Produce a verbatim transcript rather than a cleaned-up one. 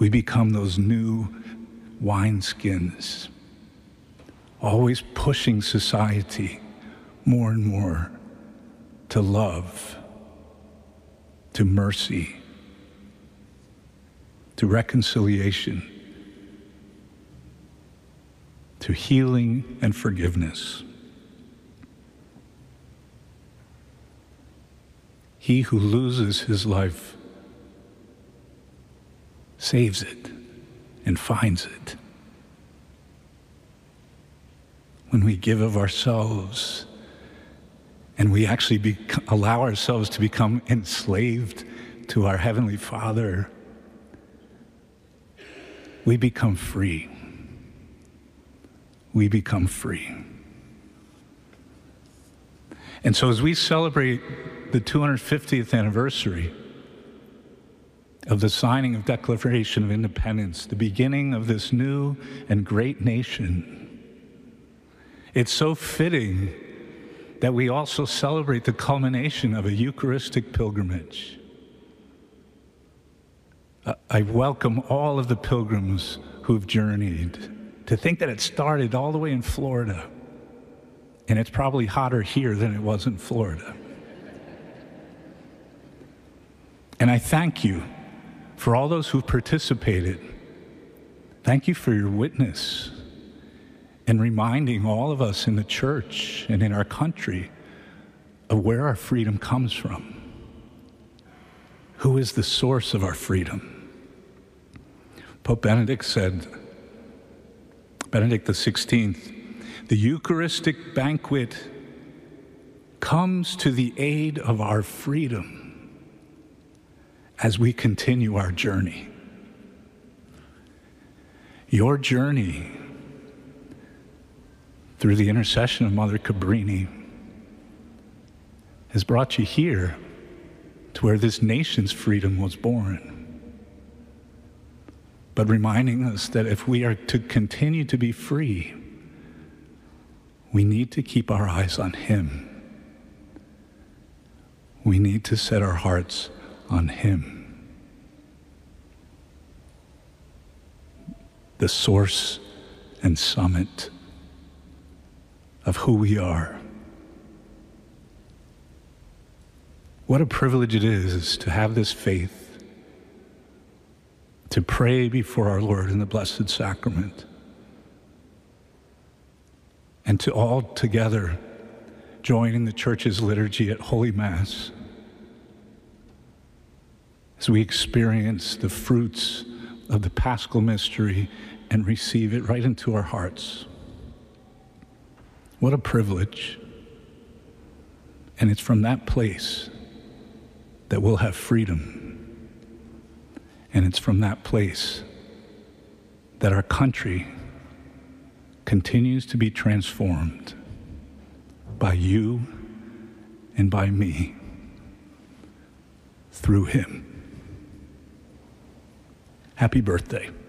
We become those new wineskins, always pushing society more and more to love, to mercy, to reconciliation, to healing and forgiveness. He who loses his life saves it and finds it. When we give of ourselves and we actually be, allow ourselves to become enslaved to our Heavenly Father, we become free. We become free. And so as we celebrate the two hundred fiftieth anniversary of the signing of Declaration of Independence, the beginning of this new and great nation, it's so fitting that we also celebrate the culmination of a Eucharistic pilgrimage. I welcome all of the pilgrims who've journeyed. To think that it started all the way in Florida, and it's probably hotter here than it was in Florida. And I thank you for all those who participated. Thank you for your witness and reminding all of us in the church and in our country of where our freedom comes from. Who is the source of our freedom? Pope Benedict said, Benedict the sixteenth, the Eucharistic banquet comes to the aid of our freedom as we continue our journey. Your journey through the intercession of Mother Cabrini has brought you here to where this nation's freedom was born. But reminding us that if we are to continue to be free, we need to keep our eyes on Him. We need to set our hearts on Him, the source and summit of who we are. What a privilege it is to have this faith, to pray before our Lord in the Blessed Sacrament, and to all together join in the Church's liturgy at Holy Mass as we experience the fruits of the Paschal mystery and receive it right into our hearts. What a privilege. And it's from that place that we'll have freedom. And it's from that place that our country continues to be transformed by you and by me through Him. Happy birthday.